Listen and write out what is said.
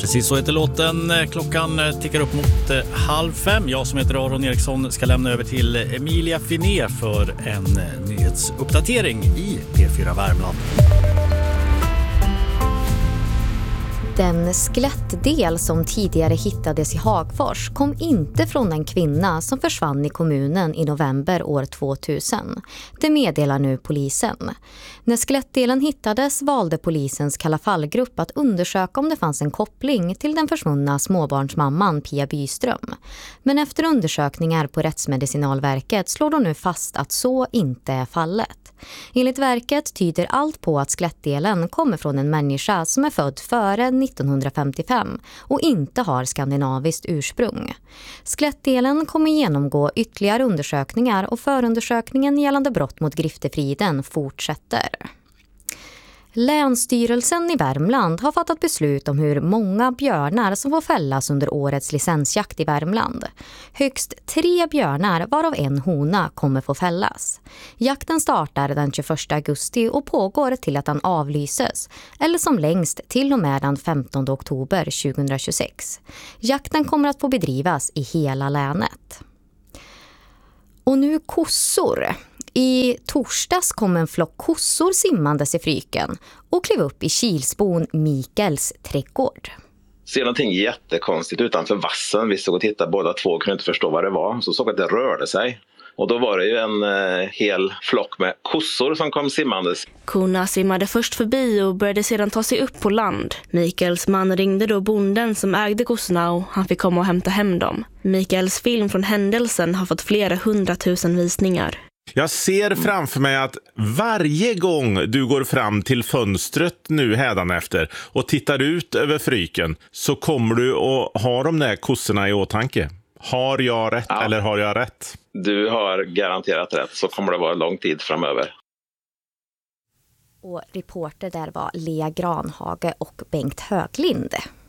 Precis så heter låten. Klockan tickar upp mot 4:30. Jag som heter Aron Eriksson ska lämna över till Emilia Finé för en nyhetsuppdatering i P4 Värmland. Den skelettdel som tidigare hittades i Hagfors kom inte från en kvinna som försvann i kommunen i november år 2000. Det meddelar nu polisen. När skelettdelen hittades valde polisens Kalla fallgrupp att undersöka om det fanns en koppling till den försvunna småbarnsmamman Pia Byström. Men efter undersökningar på Rättsmedicinalverket slår de nu fast att så inte är fallet. Enligt verket tyder allt på att skelettdelen kommer från en människa som är född före 1955 och inte har skandinaviskt ursprung. Skelettdelen kommer genomgå ytterligare undersökningar och förundersökningen gällande brott mot griftefriden fortsätter. Länsstyrelsen i Värmland har fattat beslut om hur många björnar som får fällas under årets licensjakt i Värmland. Högst 3 björnar varav en hona kommer få fällas. Jakten startar den 21 augusti och pågår till att den avlyses, eller som längst till och med den 15 oktober 2026. Jakten kommer att få bedrivas i hela länet. Och nu kossor. I torsdags kom en flock kossor simmandes i Fryken och klev upp i Kilsbon Mikaels trädgård. Ser någonting jättekonstigt utanför vassen. Vi stod och tittade båda två och kunde inte förstå vad det var. Så såg att det rörde sig. Och då var det ju en hel flock med kossor som kom simmandes. Korna simmade först förbi och började sedan ta sig upp på land. Mikaels man ringde då bonden som ägde kossorna och han fick komma och hämta hem dem. Mikaels film från händelsen har fått flera 100 000 visningar. Jag ser framför mig att varje gång du går fram till fönstret nu hädanefter och tittar ut över Fryken så kommer du att ha de där kossorna i åtanke. Har jag rätt eller har jag rätt? Du har garanterat rätt, så kommer det vara lång tid framöver. Och reporter där var Lea Granhage och Bengt Höglind.